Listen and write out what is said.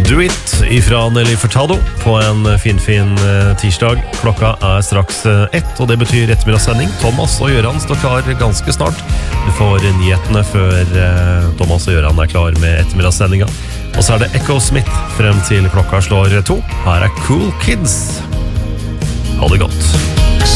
Do It ifra Nelly Furtado på en fin tirsdag. Klokka straks 1, og det betyr ettermiddagssending. Thomas og Gjøran står klar ganske snart. Du får nyhetene før Thomas og Gjøran klar med ettermiddagssendinga. Og så det Echo Smith frem til klokka slår 2. Her Cool Kids. Ha det godt.